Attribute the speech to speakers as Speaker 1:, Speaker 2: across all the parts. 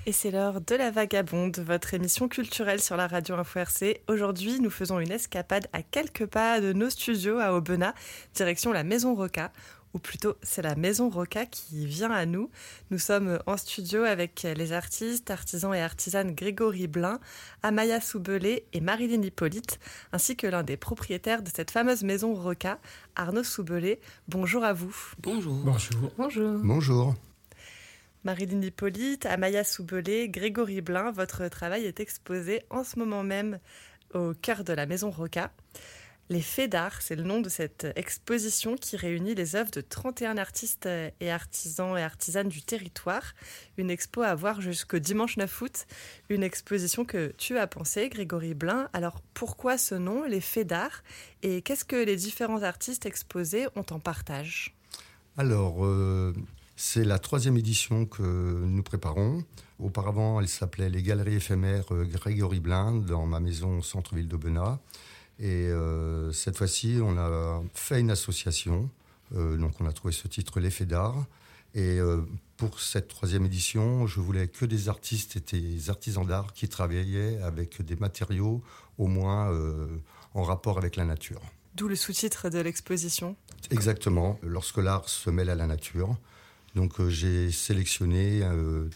Speaker 1: Et c'est l'heure de La Vagabonde, votre émission culturelle sur la radio Info RC. Aujourd'hui, nous faisons une escapade à quelques pas de nos studios à Aubenas, direction la Maison Roca. Ou plutôt, c'est la Maison Roca qui vient à nous. Nous sommes en studio avec les artistes, artisans et artisanes Grégory Blin, Amaya Soubelé et Marilyn Hippolyte, ainsi que l'un des propriétaires de cette fameuse Maison Roca, Arnaud Soubelé. Bonjour à vous.
Speaker 2: Bonjour.
Speaker 3: Bonjour.
Speaker 1: Bonjour.
Speaker 3: Bonjour.
Speaker 1: Marilyn Hippolyte, Amaya Soubelé, Grégory Blin, votre travail est exposé en ce moment même au cœur de la Maison Roca. Les Faits d'Art, c'est le nom de cette exposition qui réunit les œuvres de 31 artistes et artisans et artisanes du territoire. Une expo à voir jusqu'au dimanche 9 août. Une exposition que tu as pensée, Grégory Blin. Alors pourquoi ce nom, Les Faits d'Art, et qu'est-ce que les différents artistes exposés ont en partage ?
Speaker 3: Alors, c'est la 3e édition que nous préparons. Auparavant, elle s'appelait Les Galeries éphémères Grégory Blin dans ma maison au centre-ville d'Aubenas. Et cette fois-ci, on a fait une association. Donc, on a trouvé ce titre, Les Faits d'Art. Et pour cette 3e édition, je voulais que des artistes et des artisans d'art qui travaillaient avec des matériaux au moins en rapport avec la nature.
Speaker 1: D'où le sous-titre de l'exposition.
Speaker 3: Exactement, lorsque l'art se mêle à la nature. Donc j'ai sélectionné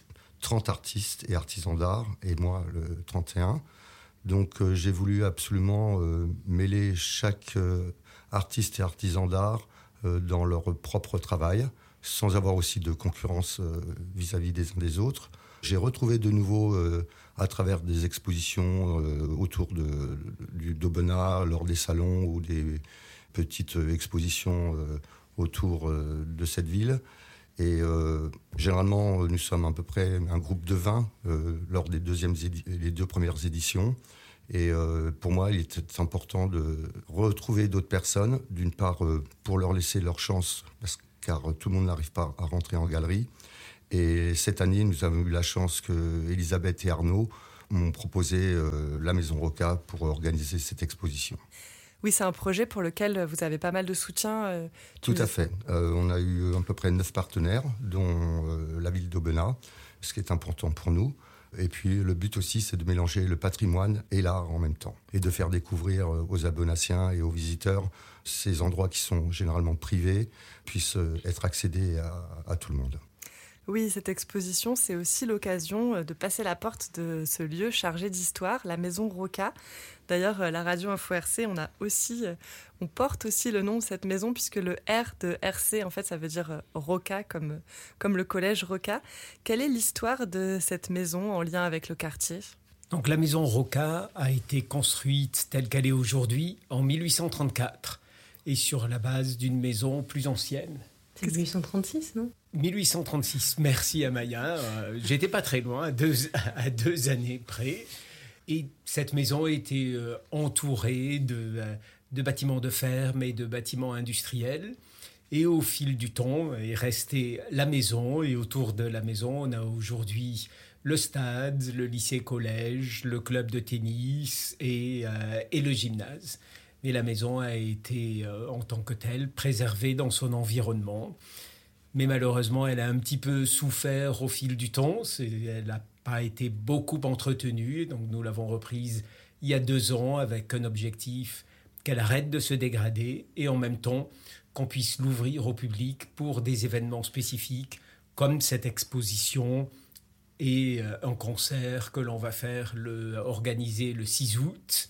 Speaker 3: 30 artistes et artisans d'art, et moi le 31. Donc j'ai voulu absolument mêler chaque artiste et artisan d'art dans leur propre travail, sans avoir aussi de concurrence vis-à-vis des uns des autres. J'ai retrouvé de nouveau, à travers des expositions autour d'Aubenas, lors des salons ou des petites expositions autour de cette ville. Et généralement, nous sommes à peu près un groupe de 20 lors des les 2 premières éditions. Et pour moi, il était important de retrouver d'autres personnes, d'une part pour leur laisser leur chance, car tout le monde n'arrive pas à rentrer en galerie. Et cette année, nous avons eu la chance que Elisabeth et Arnaud m'ont proposé la Maison Roca pour organiser cette exposition.
Speaker 1: Oui, c'est un projet pour lequel vous avez pas mal de soutien.
Speaker 3: Tout à fait. On a eu à peu près 9 partenaires, dont la ville d'Aubenas, ce qui est important pour nous. Et puis le but aussi, c'est de mélanger le patrimoine et l'art en même temps. Et de faire découvrir aux Aubenassiens et aux visiteurs ces endroits qui sont généralement privés, puissent être accédés à tout le monde.
Speaker 1: Oui, cette exposition, c'est aussi l'occasion de passer la porte de ce lieu chargé d'histoire, la Maison Roca. D'ailleurs, la radio Info RC, on porte aussi le nom de cette maison, puisque le R de RC, en fait, ça veut dire Roca, comme le collège Roca. Quelle est l'histoire de cette maison en lien avec le quartier ?
Speaker 2: Donc la Maison Roca a été construite telle qu'elle est aujourd'hui en 1834 et sur la base d'une maison plus ancienne.
Speaker 1: C'est 1836, non ?
Speaker 2: 1836, merci Amaya. J'étais pas très loin, à deux années près. Et cette maison a été entourée de bâtiments de ferme et de bâtiments industriels. Et au fil du temps est restée la maison. Et autour de la maison, on a aujourd'hui le stade, le lycée-collège, le club de tennis et le gymnase. Mais la maison a été, en tant que telle, préservée dans son environnement. Mais malheureusement, elle a un petit peu souffert au fil du temps. Elle n'a pas été beaucoup entretenue. Donc nous l'avons reprise il y a 2 ans avec un objectif qu'elle arrête de se dégrader et en même temps qu'on puisse l'ouvrir au public pour des événements spécifiques comme cette exposition et un concert que l'on va organiser le 6 août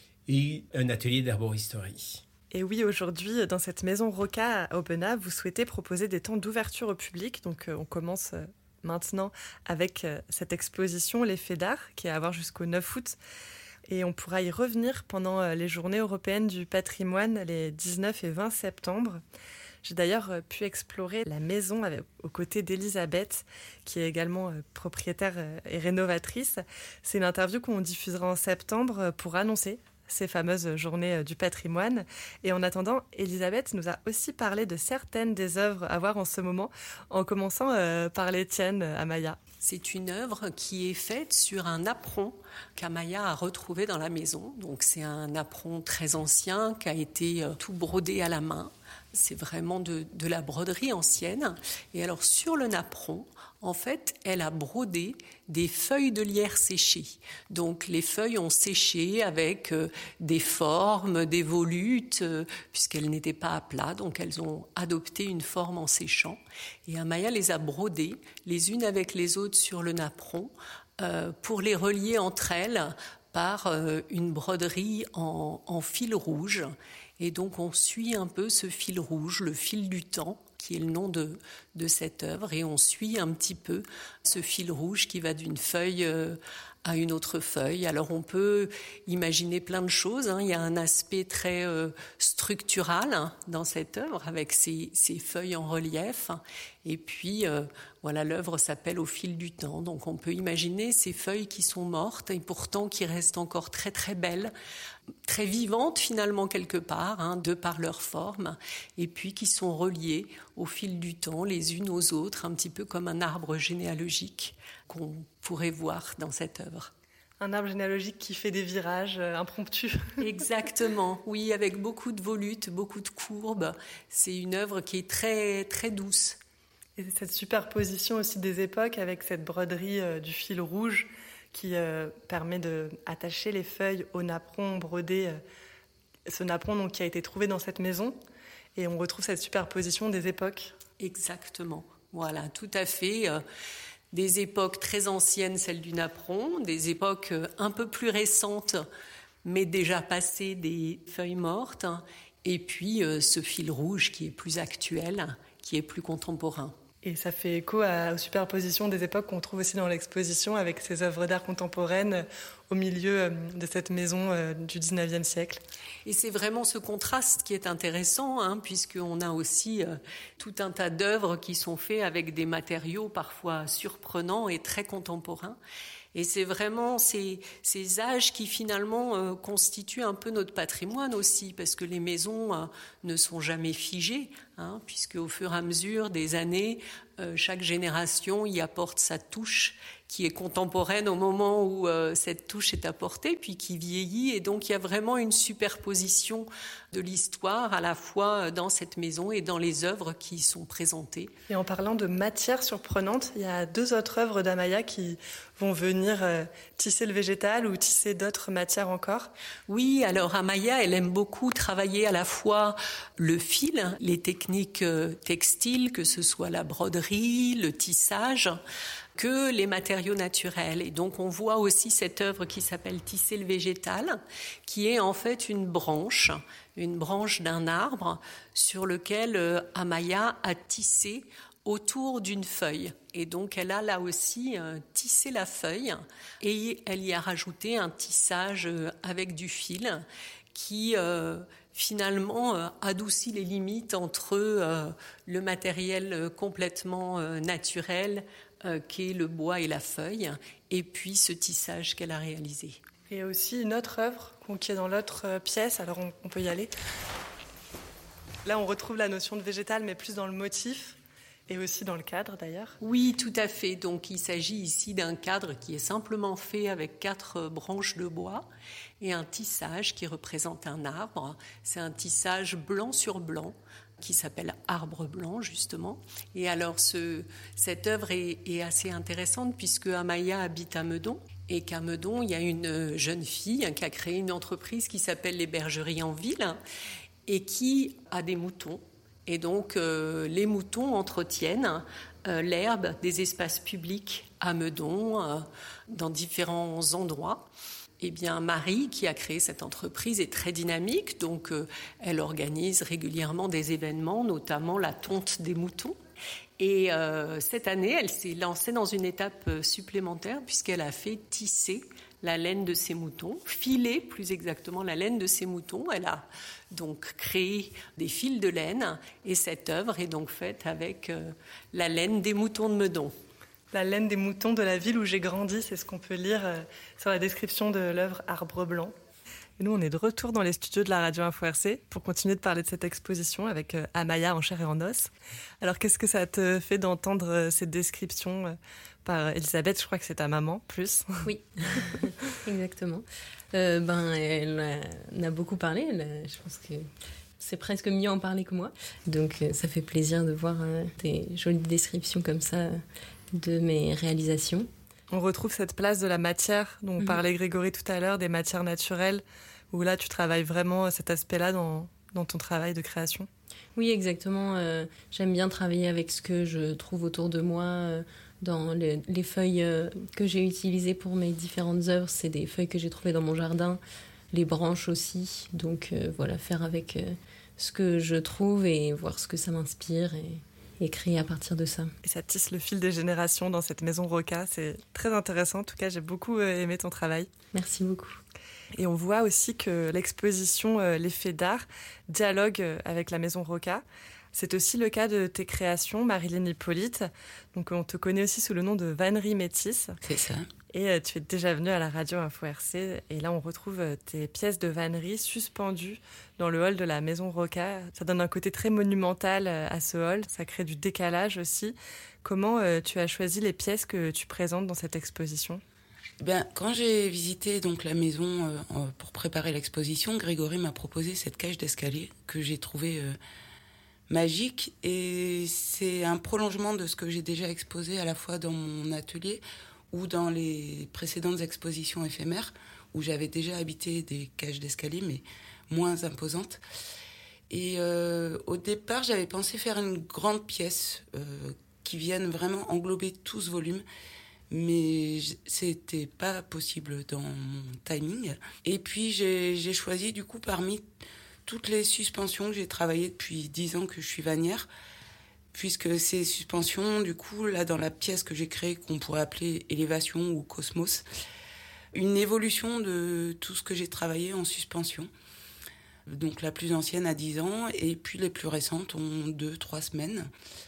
Speaker 2: et un atelier d'herboristerie.
Speaker 1: Et oui, aujourd'hui, dans cette Maison Roca à Aubenas, vous souhaitez proposer des temps d'ouverture au public. Donc, on commence maintenant avec cette exposition, Les Faits d'Art, qui est à voir jusqu'au 9 août. Et on pourra y revenir pendant les journées européennes du patrimoine, les 19 et 20 septembre. J'ai d'ailleurs pu explorer la maison aux côtés d'Elisabeth, qui est également propriétaire et rénovatrice. C'est une interview qu'on diffusera en septembre pour annoncer ces fameuses journées du patrimoine. Et en attendant, Elisabeth nous a aussi parlé de certaines des œuvres à voir en ce moment, en commençant par les tiennes, Amaya.
Speaker 4: C'est une œuvre qui est faite sur un apron qu'Amaya a retrouvé dans la maison. Donc c'est un apron très ancien qui a été tout brodé à la main. C'est vraiment de la broderie ancienne. Et alors sur le napperon, En fait, elle a brodé des feuilles de lierre séchées. Donc les feuilles ont séché avec des formes, des volutes, puisqu'elles n'étaient pas à plat, donc elles ont adopté une forme en séchant. Et Amaya les a brodées les unes avec les autres sur le napperon pour les relier entre elles par une broderie en fil rouge. Et donc on suit un peu ce fil rouge, le fil du temps, qui est le nom de cette œuvre, et on suit un petit peu ce fil rouge qui va d'une feuille à une autre feuille. Alors on peut imaginer plein de choses, hein. Il y a un aspect très structural dans cette œuvre, avec ces feuilles en relief. Et puis, voilà, l'œuvre s'appelle Au fil du temps. Donc on peut imaginer ces feuilles qui sont mortes et pourtant qui restent encore très très belles, très vivantes finalement quelque part, hein, de par leur forme, et puis qui sont reliées au fil du temps les unes aux autres, un petit peu comme un arbre généalogique qu'on pourrait voir dans cette œuvre.
Speaker 1: Un arbre généalogique qui fait des virages impromptus.
Speaker 4: Exactement, oui, avec beaucoup de volutes, beaucoup de courbes. C'est une œuvre qui est très très douce.
Speaker 1: Et cette superposition aussi des époques avec cette broderie du fil rouge qui permet d'attacher les feuilles au napperon brodé, ce napperon donc, qui a été trouvé dans cette maison. Et on retrouve cette superposition des époques.
Speaker 4: Exactement, voilà, tout à fait. Des époques très anciennes, celles du napperon, des époques un peu plus récentes, mais déjà passées des feuilles mortes, et puis ce fil rouge qui est plus actuel, qui est plus contemporain.
Speaker 1: Et ça fait écho aux superpositions des époques qu'on trouve aussi dans l'exposition avec ces œuvres d'art contemporaines au milieu de cette maison du 19e siècle.
Speaker 4: Et c'est vraiment ce contraste qui est intéressant, hein, puisqu'on a aussi tout un tas d'œuvres qui sont faites avec des matériaux parfois surprenants et très contemporains. Et c'est vraiment ces âges qui finalement constituent un peu notre patrimoine aussi, parce que les maisons ne sont jamais figées, hein, puisque au fur et à mesure des années, chaque génération y apporte sa touche qui est contemporaine au moment où cette touche est apportée, puis qui vieillit. Et donc il y a vraiment une superposition de l'histoire à la fois dans cette maison et dans les œuvres qui y sont présentées.
Speaker 1: Et en parlant de matières surprenantes, il y a 2 autres œuvres d'Amaya qui vont venir tisser le végétal ou tisser d'autres matières encore.
Speaker 4: Oui, alors Amaya, elle aime beaucoup travailler à la fois le fil, les techniques textiles, que ce soit la broderie, le tissage, que les matériaux naturels. Et donc on voit aussi cette œuvre qui s'appelle Tisser le végétal, qui est en fait une branche d'un arbre sur lequel Amaya a tissé autour d'une feuille. Et donc elle a là aussi tissé la feuille et elle y a rajouté un tissage avec du fil qui finalement adoucit les limites entre le matériel complètement naturel qu'est le bois et la feuille, et puis ce tissage qu'elle a réalisé.
Speaker 1: Et aussi une autre œuvre qui est dans l'autre pièce, alors on peut y aller. Là, on retrouve la notion de végétal, mais plus dans le motif et aussi dans le cadre d'ailleurs.
Speaker 4: Oui, tout à fait. Donc il s'agit ici d'un cadre qui est simplement fait avec 4 branches de bois et un tissage qui représente un arbre. C'est un tissage blanc sur blanc qui s'appelle Arbre blanc, justement. Et alors, cette œuvre est assez intéressante puisque Amaya habite à Meudon. Et qu'à Meudon, il y a une jeune fille qui a créé une entreprise qui s'appelle les Bergeries en Ville et qui a des moutons. Et donc, les moutons entretiennent l'herbe des espaces publics à Meudon, dans différents endroits. Eh bien, Marie, qui a créé cette entreprise, est très dynamique. Donc, elle organise régulièrement des événements, notamment la tonte des moutons. Et cette année, elle s'est lancée dans une étape supplémentaire puisqu'elle a fait tisser la laine de ses moutons, filer plus exactement la laine de ses moutons. Elle a donc créé des fils de laine et cette œuvre est donc faite avec la laine des moutons de Meudon.
Speaker 1: La laine des moutons de la ville où j'ai grandi, c'est ce qu'on peut lire sur la description de l'œuvre Arbre blanc. Et nous, on est de retour dans les studios de la Radio Info RC pour continuer de parler de cette exposition avec Amaya en chair et en os. Alors, qu'est-ce que ça te fait d'entendre cette description par Elisabeth? Je crois que c'est ta maman, plus.
Speaker 5: Oui, exactement. Elle en a beaucoup parlé. Je pense que c'est presque mieux en parler que moi. Donc, ça fait plaisir de voir des jolies descriptions comme ça de mes réalisations.
Speaker 1: On retrouve cette place de la matière dont parlait Grégory tout à l'heure, des matières naturelles, où là tu travailles vraiment cet aspect-là dans ton travail de création.
Speaker 5: Oui, exactement. J'aime bien travailler avec ce que je trouve autour de moi. Dans les feuilles que j'ai utilisées pour mes différentes œuvres, c'est des feuilles que j'ai trouvées dans mon jardin, les branches aussi. Donc voilà, faire avec ce que je trouve et voir ce que ça m'inspire et créer à partir de ça.
Speaker 1: Et ça tisse le fil des générations dans cette maison Roca. C'est très intéressant. En tout cas, j'ai beaucoup aimé ton travail.
Speaker 5: Merci beaucoup.
Speaker 1: Et on voit aussi que l'exposition L'effet d'art dialogue avec la maison Roca. C'est aussi le cas de tes créations, Marilyn Hippolyte. Donc, on te connaît aussi sous le nom de Vannerie Métis.
Speaker 6: C'est ça.
Speaker 1: Et tu es déjà venue à la radio Info RC. Et là, on retrouve tes pièces de vannerie suspendues dans le hall de la maison Roca. Ça donne un côté très monumental à ce hall. Ça crée du décalage aussi. Comment tu as choisi les pièces que tu présentes dans cette exposition ?
Speaker 6: Quand j'ai visité donc la maison pour préparer l'exposition, Grégory m'a proposé cette cage d'escalier que j'ai trouvée magique, et c'est un prolongement de ce que j'ai déjà exposé à la fois dans mon atelier ou dans les précédentes expositions éphémères où j'avais déjà habité des cages d'escalier mais moins imposantes. Et au départ, j'avais pensé faire une grande pièce qui vienne vraiment englober tout ce volume, mais c'était pas possible dans mon timing. Et puis j'ai choisi du coup parmi toutes les suspensions que j'ai travaillées depuis 10 ans que je suis vannière, puisque ces suspensions, du coup, là dans la pièce que j'ai créée, qu'on pourrait appeler Élévation ou Cosmos, une évolution de tout ce que j'ai travaillé en suspension. Donc la plus ancienne a 10 ans, et puis les plus récentes ont 2-3 semaines.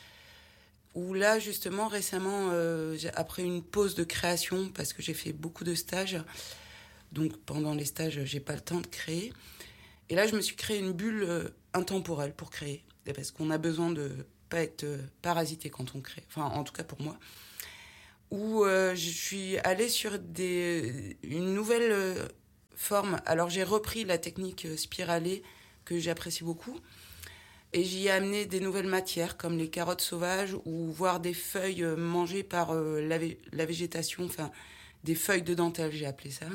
Speaker 6: Où là, justement, récemment, après une pause de création, parce que j'ai fait beaucoup de stages, donc pendant les stages, j'ai pas le temps de créer. Et là, je me suis créé une bulle intemporelle pour créer, parce qu'on a besoin de pas être parasité quand on crée, enfin, en tout cas pour moi. Où je suis allée sur une nouvelle forme. Alors, j'ai repris la technique spiralée, que j'apprécie beaucoup. Et j'y ai amené des nouvelles matières, comme les carottes sauvages, ou voir des feuilles mangées par la végétation, enfin, des feuilles de dentelle, j'ai appelé ça.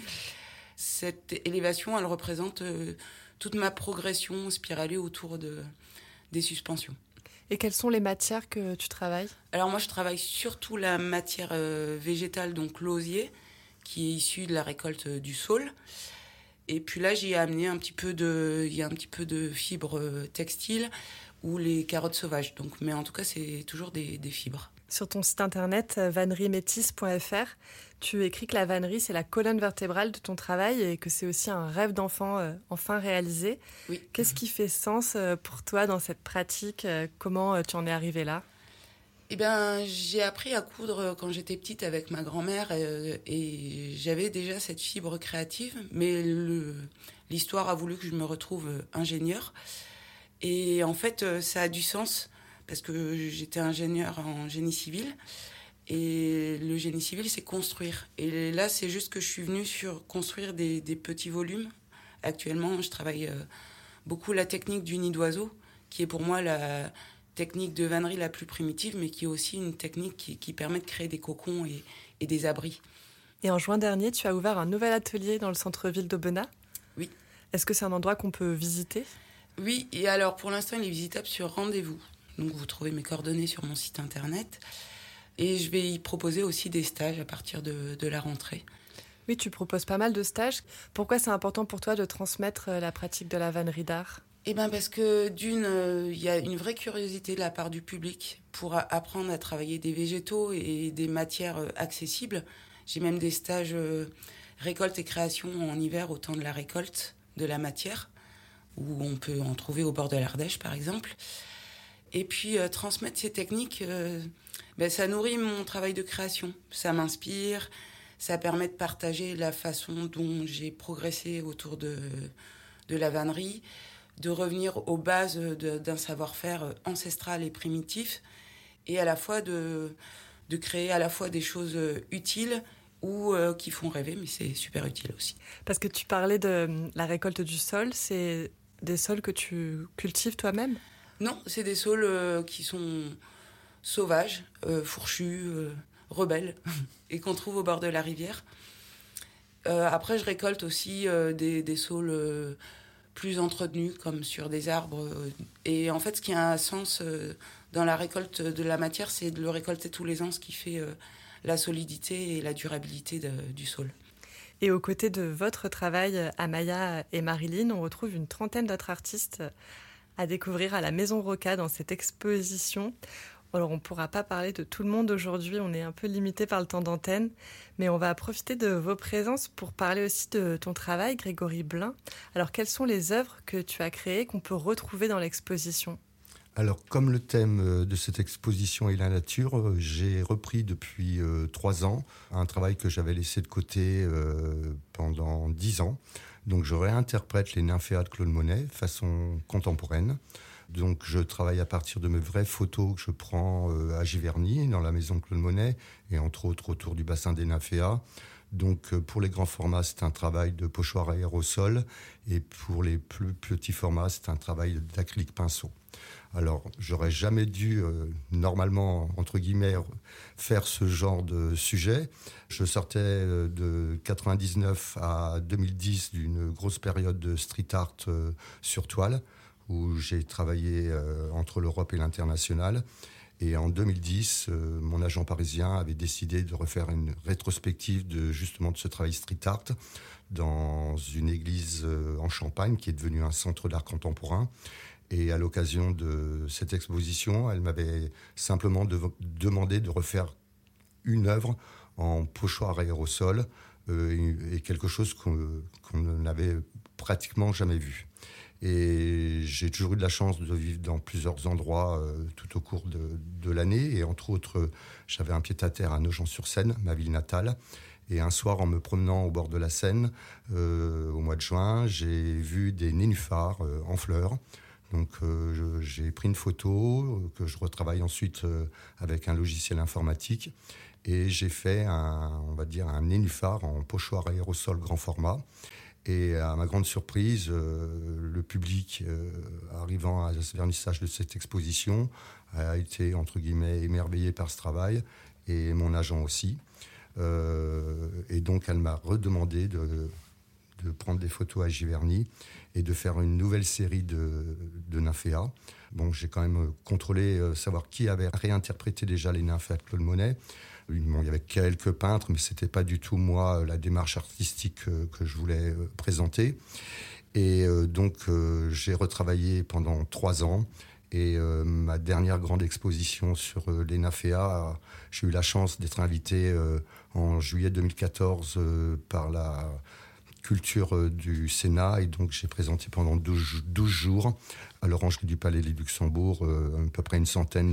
Speaker 6: Cette élévation, elle représente toute ma progression spiralée autour des suspensions.
Speaker 1: Et quelles sont les matières que tu travailles ?
Speaker 6: Alors moi, je travaille surtout la matière végétale, donc l'osier, qui est issue de la récolte du saule. Et puis là, j'y ai amené il y a un petit peu de fibres textiles ou les carottes sauvages. Donc, mais en tout cas, c'est toujours des fibres.
Speaker 1: Sur ton site internet vanneriemétis.fr, tu écris que la vannerie, c'est la colonne vertébrale de ton travail et que c'est aussi un rêve d'enfant enfin réalisé.
Speaker 6: Oui.
Speaker 1: Qu'est-ce qui fait sens pour toi dans cette pratique ? Comment tu en es arrivée là ?
Speaker 6: J'ai appris à coudre quand j'étais petite avec ma grand-mère et j'avais déjà cette fibre créative, mais l'histoire a voulu que je me retrouve ingénieure. Et en fait, ça a du sens parce que j'étais ingénieure en génie civil et le génie civil, c'est construire. Et là, c'est juste que je suis venue sur construire des petits volumes. Actuellement, je travaille beaucoup la technique du nid d'oiseau, qui est pour moi la technique de vannerie la plus primitive, mais qui est aussi une technique qui permet de créer des cocons et des abris.
Speaker 1: Et en juin dernier, tu as ouvert un nouvel atelier dans le centre-ville d'Aubenas.
Speaker 6: Oui.
Speaker 1: Est-ce que c'est un endroit qu'on peut visiter ?
Speaker 6: Oui, et alors pour l'instant, il est visitable sur rendez-vous. Donc vous trouvez mes coordonnées sur mon site internet. Et je vais y proposer aussi des stages à partir de la rentrée.
Speaker 1: Oui, tu proposes pas mal de stages. Pourquoi c'est important pour toi de transmettre la pratique de la vannerie d'art ?
Speaker 6: Parce que d'une, il y a une vraie curiosité de la part du public pour apprendre à travailler des végétaux et des matières accessibles. J'ai même des stages récolte et création en hiver au temps de la récolte de la matière, où on peut en trouver au bord de l'Ardèche par exemple. Et puis transmettre ces techniques, ça nourrit mon travail de création. Ça m'inspire, ça permet de partager la façon dont j'ai progressé autour de la vannerie, de revenir aux bases d'un savoir-faire ancestral et primitif, et à la fois de créer à la fois des choses utiles ou qui font rêver, mais c'est super utile aussi.
Speaker 1: Parce que tu parlais de la récolte du sol, c'est des sols que tu cultives toi-même ?
Speaker 6: Non, c'est des sols qui sont sauvages, fourchus, rebelles, et qu'on trouve au bord de la rivière. Après, je récolte aussi des saules plus entretenus, comme sur des arbres. Et en fait, ce qui a un sens dans la récolte de la matière, c'est de le récolter tous les ans, ce qui fait la solidité et la durabilité du saule.
Speaker 1: Et aux côtés de votre travail, Amaya et Marilyn, on retrouve une trentaine d'autres artistes à découvrir à la Maison Roca dans cette exposition. Alors, on ne pourra pas parler de tout le monde aujourd'hui, on est un peu limité par le temps d'antenne, mais on va profiter de vos présences pour parler aussi de ton travail, Grégory Blin. Alors, quelles sont les œuvres que tu as créées, qu'on peut retrouver dans l'exposition ?
Speaker 3: Alors, comme le thème de cette exposition est la nature, j'ai repris depuis 3 ans un travail que j'avais laissé de côté pendant 10 ans. Donc, je réinterprète les nymphéas de Claude Monet façon contemporaine. Donc, je travaille à partir de mes vraies photos que je prends à Giverny, dans la maison de Claude Monet, et entre autres autour du bassin des nymphéas. Donc, pour les grands formats, c'est un travail de pochoir aérosol, et pour les plus petits formats, c'est un travail d'acrylique pinceau. Alors, j'aurais jamais dû, normalement, entre guillemets, faire ce genre de sujet. Je sortais de 99 à 2010 d'une grosse période de street art sur toile, où j'ai travaillé entre l'Europe et l'international. Et en 2010, mon agent parisien avait décidé de refaire une rétrospective de ce travail street art dans une église en Champagne qui est devenue un centre d'art contemporain. Et à l'occasion de cette exposition, elle m'avait simplement demandé de refaire une œuvre en pochoir aérosol et quelque chose qu'on n'avait pratiquement jamais vu. Et j'ai toujours eu de la chance de vivre dans plusieurs endroits tout au cours de l'année. Et entre autres, j'avais un pied-à-terre à Nogent-sur-Seine, ma ville natale. Et un soir, en me promenant au bord de la Seine, au mois de juin, j'ai vu des nénuphars en fleurs. Donc j'ai pris une photo que je retravaille ensuite avec un logiciel informatique. Et j'ai fait un nénuphar en pochoir aérosol grand format. Et à ma grande surprise, le public arrivant à ce vernissage de cette exposition a été, entre guillemets, émerveillé par ce travail, et mon agent aussi. Et donc, elle m'a redemandé de prendre des photos à Giverny et de faire une nouvelle série de nymphéas. Bon, j'ai quand même contrôlé, savoir qui avait réinterprété déjà les nymphéas de Claude Monet. Bon, il y avait quelques peintres, mais ce n'était pas du tout, moi, la démarche artistique que je voulais présenter. Et donc, j'ai retravaillé pendant 3 ans. Et ma dernière grande exposition sur les nymphéas, j'ai eu la chance d'être invité en juillet 2014 par la culture du Sénat. Et donc, j'ai présenté pendant 12 jours à l'Orangerie du Palais du Luxembourg à peu près une centaine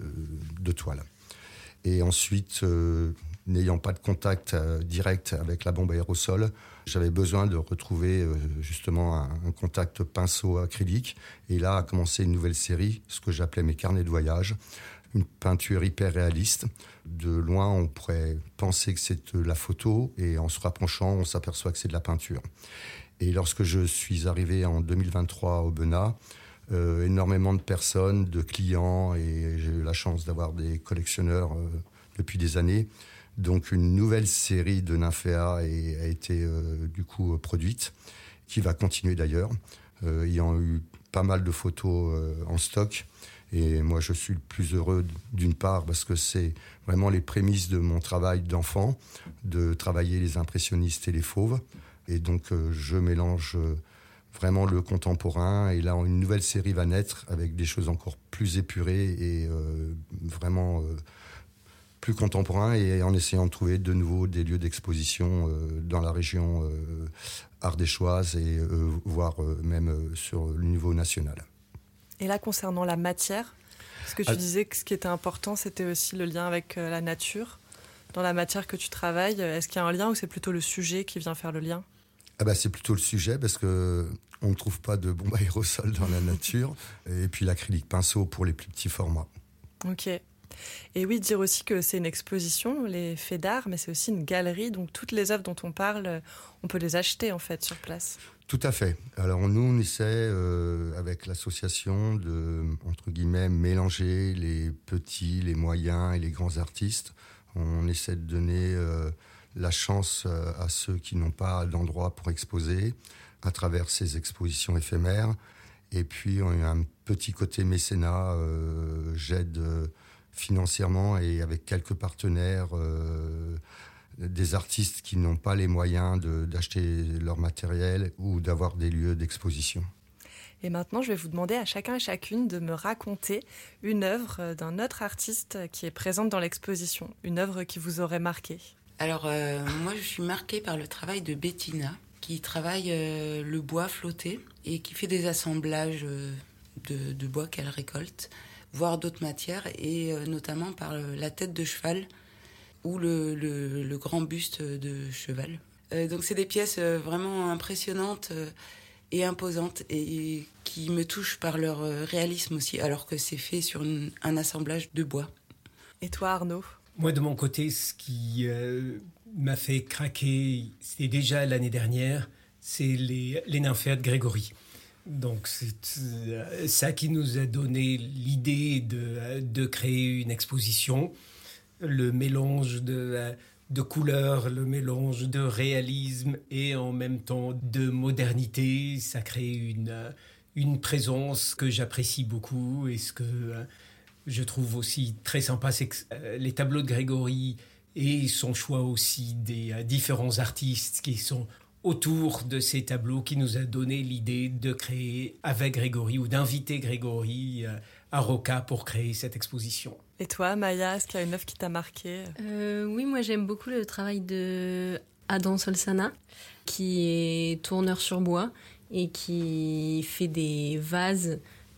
Speaker 3: de toiles. Et ensuite, n'ayant pas de contact direct avec la bombe aérosol, j'avais besoin de retrouver justement un contact pinceau acrylique. Et là a commencé une nouvelle série, ce que j'appelais mes carnets de voyage. Une peinture hyper réaliste. De loin, on pourrait penser que c'est de la photo, et en se rapprochant, on s'aperçoit que c'est de la peinture. Et lorsque je suis arrivé en 2023 au Benat, énormément de personnes, de clients, et j'ai eu la chance d'avoir des collectionneurs depuis des années. Donc une nouvelle série de nymphéas a été du coup produite, qui va continuer d'ailleurs. Il y a eu pas mal de photos en stock. Et moi, je suis le plus heureux d'une part parce que c'est vraiment les prémices de mon travail d'enfant, de travailler les impressionnistes et les fauves. Et donc, je mélange vraiment le contemporain. Et là, une nouvelle série va naître avec des choses encore plus épurées et vraiment plus contemporains, et en essayant de trouver de nouveau des lieux d'exposition dans la région ardéchoise et voire même sur le niveau national.
Speaker 1: Et là, concernant la matière, parce que tu disais que ce qui était important, c'était aussi le lien avec la nature. Dans la matière que tu travailles, est-ce qu'il y a un lien ou c'est plutôt le sujet qui vient faire le lien ?
Speaker 3: C'est plutôt le sujet, parce qu'on ne trouve pas de bombe aérosol dans la nature. Et puis l'acrylique pinceau pour les plus petits formats.
Speaker 1: Ok. Et oui, dire aussi que c'est une exposition, les faits d'art, mais c'est aussi une galerie. Donc toutes les œuvres dont on parle, on peut les acheter en fait sur place.
Speaker 3: Tout à fait. Alors nous, on essaie avec l'association de, entre guillemets, mélanger les petits, les moyens et les grands artistes. On essaie de donner la chance à ceux qui n'ont pas d'endroit pour exposer à travers ces expositions éphémères. Et puis, on a un petit côté mécénat. J'aide financièrement et avec quelques partenaires des artistes qui n'ont pas les moyens d'acheter leur matériel ou d'avoir des lieux d'exposition.
Speaker 1: Et maintenant, je vais vous demander à chacun et chacune de me raconter une œuvre d'un autre artiste qui est présente dans l'exposition, une œuvre qui vous aurait marqué.
Speaker 6: Alors, moi, je suis marquée par le travail de Bettina, qui travaille le bois flotté et qui fait des assemblages de bois qu'elle récolte, voire d'autres matières, et notamment par la tête de cheval ou le grand buste de cheval. Donc c'est des pièces vraiment impressionnantes et imposantes et qui me touchent par leur réalisme aussi, alors que c'est fait sur un assemblage de bois.
Speaker 1: Et toi, Arnaud ?
Speaker 2: Moi, de mon côté, ce qui m'a fait craquer, c'était déjà l'année dernière, c'est les nymphéas de Grégory. Donc c'est ça qui nous a donné l'idée de créer une exposition. Le mélange de couleurs, le mélange de réalisme et en même temps de modernité, ça crée une présence que j'apprécie beaucoup. Et ce que je trouve aussi très sympa, c'est que les tableaux de Grégory et son choix aussi des différents artistes qui sont autour de ces tableaux qui nous a donné l'idée de créer avec Grégory ou d'inviter Grégory à Roca pour créer cette exposition.
Speaker 1: Et toi, Maya, est-ce qu'il y a une œuvre qui t'a marquée ?
Speaker 5: Oui, moi j'aime beaucoup le travail de Adam Solsana, qui est tourneur sur bois et qui fait des vases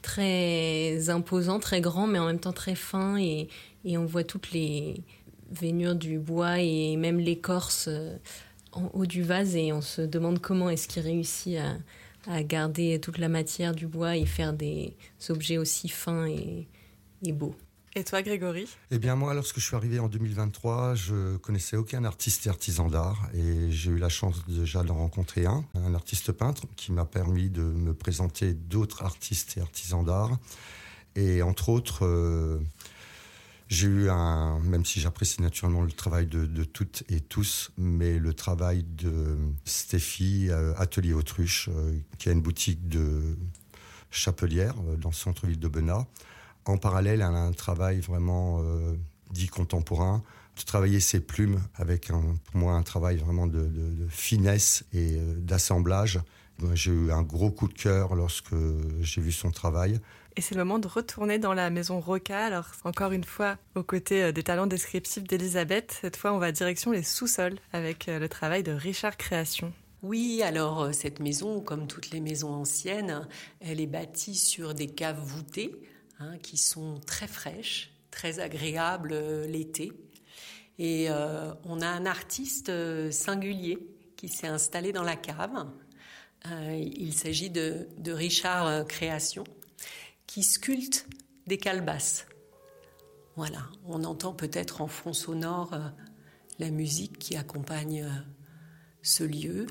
Speaker 5: très imposants, très grands, mais en même temps très fins. Et on voit toutes les veinures du bois et même l'écorce en haut du vase. Et on se demande comment est-ce qu'il réussit à garder toute la matière du bois et faire des objets aussi fins et beaux.
Speaker 1: Et toi, Grégory ?
Speaker 3: Eh bien, moi, lorsque je suis arrivé en 2023, je connaissais aucun artiste et artisan d'art. Et j'ai eu la chance déjà d'en rencontrer un artiste peintre, qui m'a permis de me présenter d'autres artistes et artisans d'art. Et entre autres, j'ai eu même si j'apprécie naturellement le travail de toutes et tous, mais le travail de Stéphie, Atelier Autruche, qui a une boutique de chapelière dans le centre-ville d'Aubenas. En parallèle, elle a un travail vraiment dit contemporain, de travailler ses plumes avec, pour moi, un travail vraiment de finesse et d'assemblage. J'ai eu un gros coup de cœur lorsque j'ai vu son travail.
Speaker 1: Et c'est le moment de retourner dans la maison Roca. Alors, encore une fois, aux côtés des talents descriptifs d'Elisabeth, cette fois, on va direction les sous-sols avec le travail de Richard Création.
Speaker 4: Oui, alors cette maison, comme toutes les maisons anciennes, elle est bâtie sur des caves voûtées, qui sont très fraîches, très agréables l'été. Et on a un artiste singulier qui s'est installé dans la cave. Il s'agit de Richard Création, qui sculpte des calebasses. Voilà, on entend peut-être en fond sonore la musique qui accompagne ce lieu.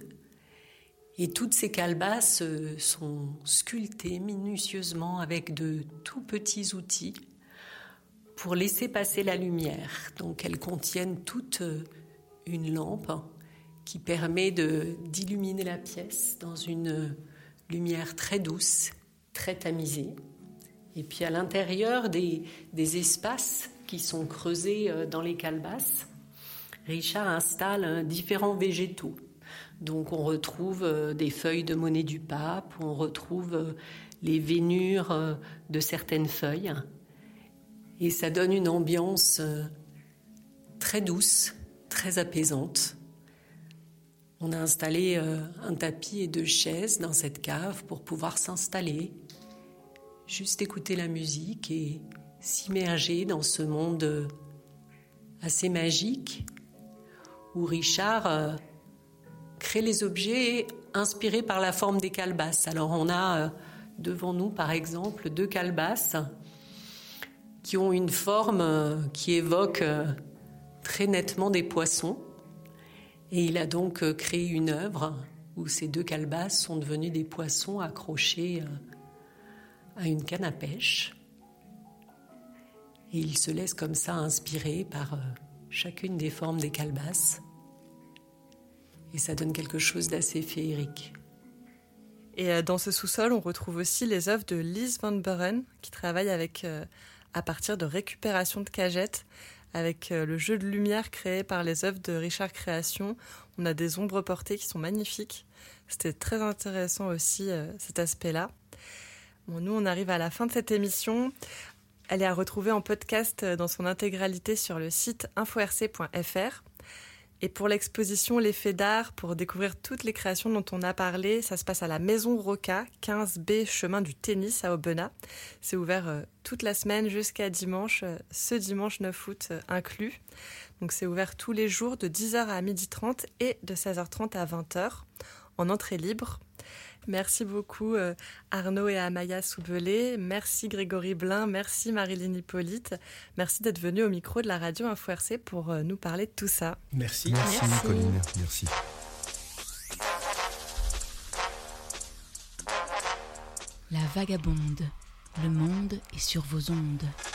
Speaker 4: Et toutes ces calebasses sont sculptées minutieusement avec de tout petits outils pour laisser passer la lumière. Donc elles contiennent toute une lampe qui permet d'illuminer la pièce dans une lumière très douce, très tamisée. Et puis à l'intérieur des espaces qui sont creusés dans les calebasses, Richard installe différents végétaux. Donc on retrouve des feuilles de monnaie du pape, on retrouve les veinures de certaines feuilles. Et ça donne une ambiance très douce, très apaisante. On a installé un tapis et 2 chaises dans cette cave pour pouvoir s'installer, juste écouter la musique et s'immerger dans ce monde assez magique où Richard crée les objets inspirés par la forme des calebasses. Alors on a devant nous par exemple 2 calebasses qui ont une forme qui évoque très nettement des poissons. Et il a donc créé une œuvre où ces 2 calebasses sont devenues des poissons accrochés à une canne à pêche. Et il se laisse comme ça inspirer par chacune des formes des calebasses. Et ça donne quelque chose d'assez féerique.
Speaker 1: Et dans ce sous-sol, on retrouve aussi les œuvres de Lise Van Buren, qui travaille à partir de récupération de cagettes, avec le jeu de lumière créé par les œuvres de Richard Création. On a des ombres portées qui sont magnifiques. C'était très intéressant aussi, cet aspect-là. Bon, nous, on arrive à la fin de cette émission. Elle est à retrouver en podcast dans son intégralité sur le site info-rc.fr. Et pour l'exposition L'effet d'art, pour découvrir toutes les créations dont on a parlé, ça se passe à la Maison Roca, 15B, chemin du Tennis à Aubenas. C'est ouvert toute la semaine jusqu'à dimanche, ce dimanche 9 août inclus. Donc c'est ouvert tous les jours de 10h à 12h30 et de 16h30 à 20h en entrée libre. Merci beaucoup Arnaud et Amaya Soubelé, merci Grégory Blin, merci Marilyn Hippolyte, merci d'être venus au micro de la radio Info RC pour nous parler de tout ça.
Speaker 2: Merci.
Speaker 3: Merci Colline, merci.
Speaker 7: La vagabonde, le monde est sur vos ondes.